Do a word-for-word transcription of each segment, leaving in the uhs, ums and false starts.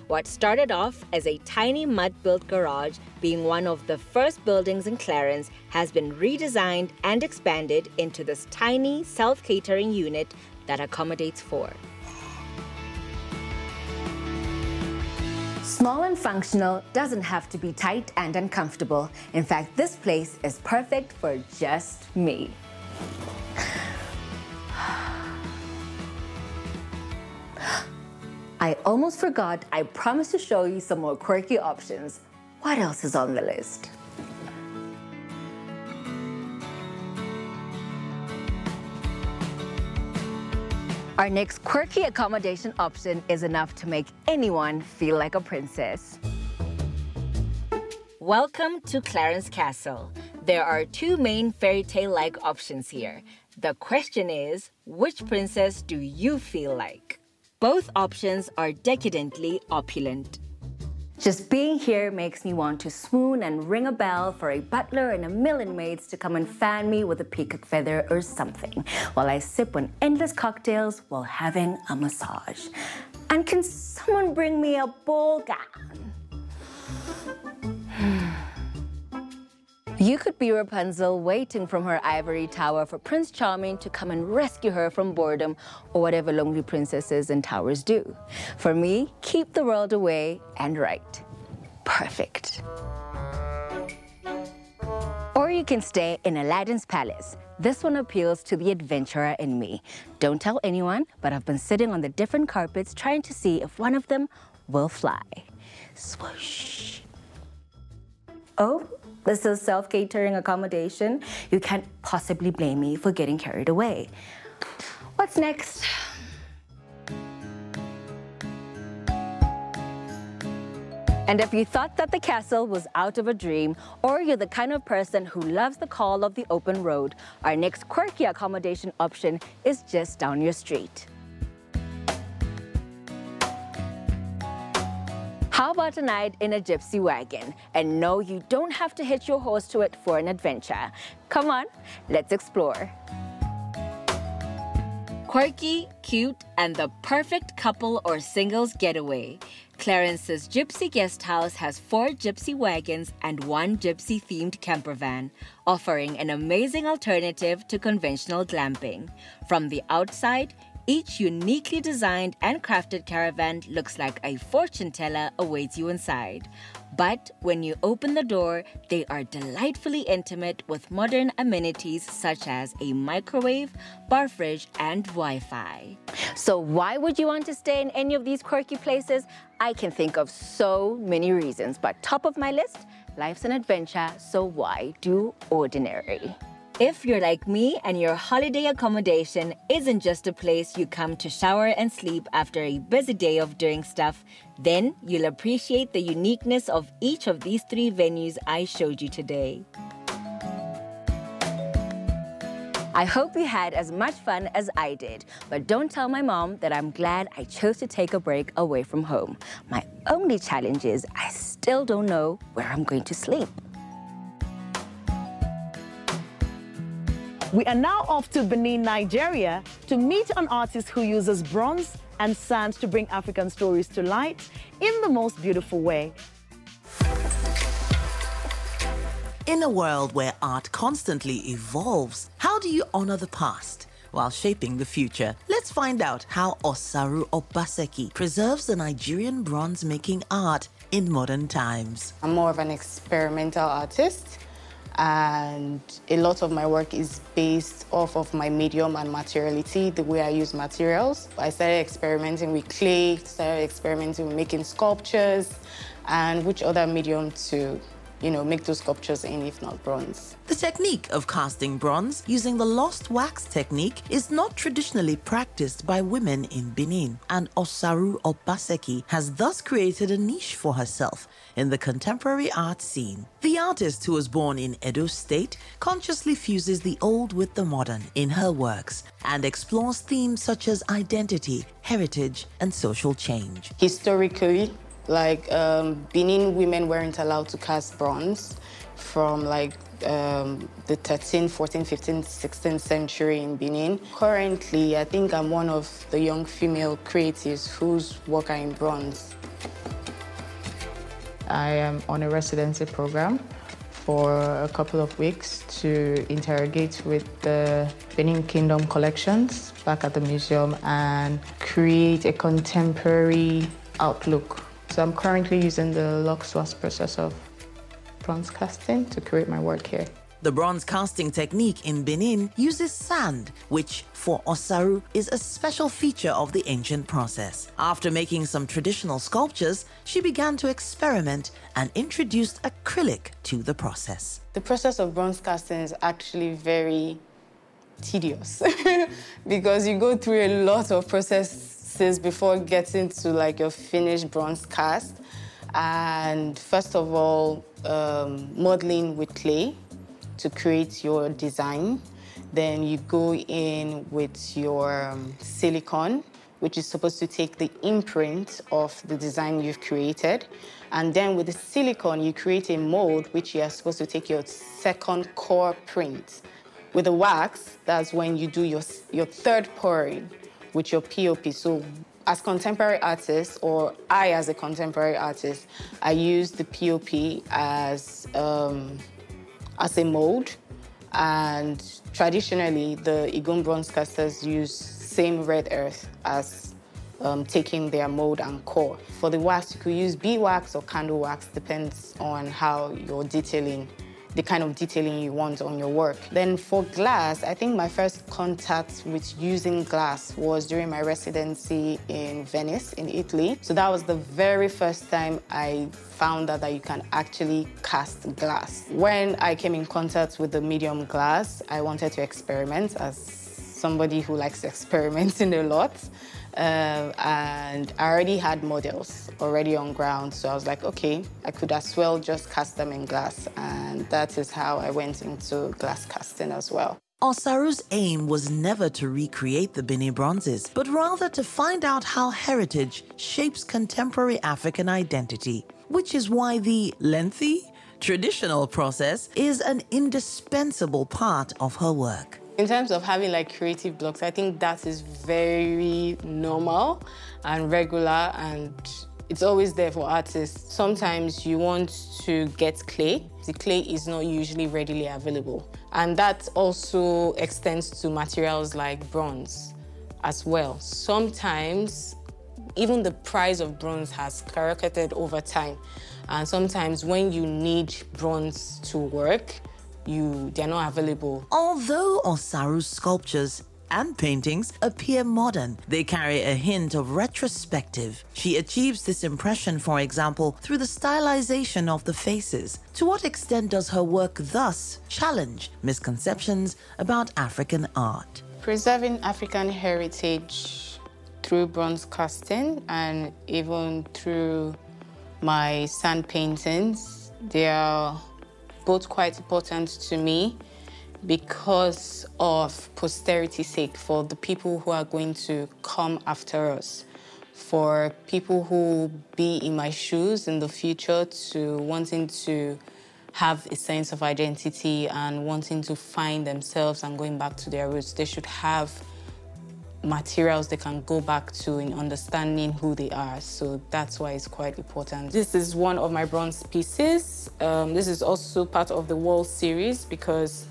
what started off as a tiny mud-built garage, being one of the first buildings in Clarence, has been redesigned and expanded into this tiny self-catering unit that accommodates four. Small and functional doesn't have to be tight and uncomfortable. In fact, this place is perfect for just me. I almost forgot, I promised to show you some more quirky options. What else is on the list? Our next quirky accommodation option is enough to make anyone feel like a princess. Welcome to Clarence Castle. There are two main fairy tale-like options here. The question is, which princess do you feel like? Both options are decadently opulent. Just being here makes me want to swoon and ring a bell for a butler and a million maids to come and fan me with a peacock feather or something, while I sip on endless cocktails while having a massage. And can someone bring me a ball gown? You could be Rapunzel waiting from her ivory tower for Prince Charming to come and rescue her from boredom or whatever lonely princesses and towers do. For me, keep the world away and right. Perfect. Or you can stay in Aladdin's palace. This one appeals to the adventurer in me. Don't tell anyone, but I've been sitting on the different carpets trying to see if one of them will fly. Swoosh. Oh, this is self-catering accommodation. You can't possibly blame me for getting carried away. What's next? And if you thought that the castle was out of a dream, or you're the kind of person who loves the call of the open road, our next quirky accommodation option is just down your street. How about a night in a gypsy wagon? And no, you don't have to hitch your horse to it for an adventure. Come on, let's explore. Quirky, cute, and the perfect couple or singles getaway. Clarence's Gypsy Guest House has four gypsy wagons and one gypsy-themed camper van, offering an amazing alternative to conventional glamping. From the outside, each uniquely designed and crafted caravan looks like a fortune teller awaits you inside. But when you open the door, they are delightfully intimate with modern amenities such as a microwave, bar fridge, and Wi-Fi. So why would you want to stay in any of these quirky places? I can think of so many reasons, but top of my list, life's an adventure, so why do ordinary? If you're like me and your holiday accommodation isn't just a place you come to shower and sleep after a busy day of doing stuff, then you'll appreciate the uniqueness of each of these three venues I showed you today. I hope you had as much fun as I did, but don't tell my mom that I'm glad I chose to take a break away from home. My only challenge is I still don't know where I'm going to sleep. We are now off to Benin, Nigeria, to meet an artist who uses bronze and sand to bring African stories to light in the most beautiful way. In a world where art constantly evolves, how do you honor the past while shaping the future? Let's find out how Osaru Obaseki preserves the Nigerian bronze-making art in modern times. I'm more of an experimental artist, and a lot of my work is based off of my medium and materiality, the way I use materials. I started experimenting with clay, started experimenting with making sculptures, and which other medium to, you know, make those sculptures in, if not bronze. The technique of casting bronze using the lost wax technique is not traditionally practiced by women in Benin, and Osaru Obaseki has thus created a niche for herself in the contemporary art scene. The artist, who was born in Edo State, consciously fuses the old with the modern in her works and explores themes such as identity, heritage, and social change. Historically, like um, Benin women weren't allowed to cast bronze from like um, the thirteenth, fourteenth, fifteenth, sixteenth century in Benin. Currently, I think I'm one of the young female creatives whose work are in bronze. I am on a residency program for a couple of weeks to interrogate with the Benin Kingdom collections back at the museum and create a contemporary outlook. So I'm currently using the Luxwas process of bronze casting to create my work here. The bronze casting technique in Benin uses sand, which for Osaru is a special feature of the ancient process. After making some traditional sculptures, she began to experiment and introduced acrylic to the process. The process of bronze casting is actually very tedious because you go through a lot of processes before getting to like your finished bronze cast. And first of all, um, modeling with clay to create your design. Then you go in with your um, silicone, which is supposed to take the imprint of the design you've created. And then with the silicone, you create a mold, which you are supposed to take your second core print. With the wax, that's when you do your, your third pouring with your P O P. So as contemporary artists, or I as a contemporary artist, I use the P O P as um, as a mold, and traditionally the Igun bronze casters use same red earth as um, taking their mold and core. For the wax, you could use beeswax or candle wax, depends on how you're detailing, the kind of detailing you want on your work. Then for glass, I think my first contact with using glass was during my residency in Venice, in Italy. So that was the very first time I found out that you can actually cast glass. When I came in contact with the medium glass, I wanted to experiment as somebody who likes experimenting a lot. Uh, and I already had models already on ground, so I was like, okay, I could as well just cast them in glass, and that is how I went into glass casting as well. Osaru's aim was never to recreate the Benin bronzes, but rather to find out how heritage shapes contemporary African identity, which is why the lengthy, traditional process is an indispensable part of her work. In terms of having like creative blocks, I think that is very normal and regular, and it's always there for artists. Sometimes you want to get clay. The clay is not usually readily available. And that also extends to materials like bronze as well. Sometimes even the price of bronze has skyrocketed over time. And sometimes when you need bronze to work, You, they're not available. Although Osaru's sculptures and paintings appear modern, they carry a hint of retrospective. She achieves this impression, for example, through the stylization of the faces. To what extent does her work thus challenge misconceptions about African art? Preserving African heritage through bronze casting and even through my sand paintings, they are both quite important to me because of posterity's sake, for the people who are going to come after us, for people who be in my shoes in the future, to wanting to have a sense of identity and wanting to find themselves and going back to their roots. They should have materials they can go back to in understanding who they are. So that's why it's quite important. This is one of my bronze pieces. Um, this is also part of the wall series because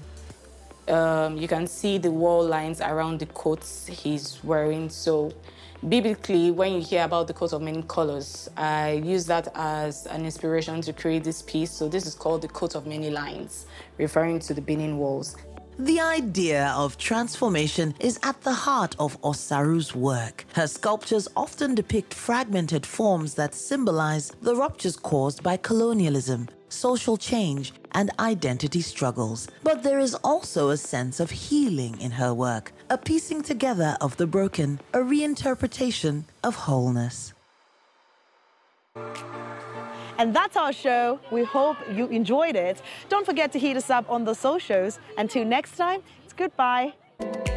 um, you can see the wall lines around the coats he's wearing. So biblically, when you hear about the coat of many colors, I use that as an inspiration to create this piece. So this is called the coat of many lines, referring to the Benin walls. The idea of transformation is at the heart of Osaru's work. Her sculptures often depict fragmented forms that symbolize the ruptures caused by colonialism, social change, and identity struggles. But there is also a sense of healing in her work, a piecing together of the broken, a reinterpretation of wholeness. And that's our show. We hope you enjoyed it. Don't forget to hit us up on the socials. Until next time, it's goodbye.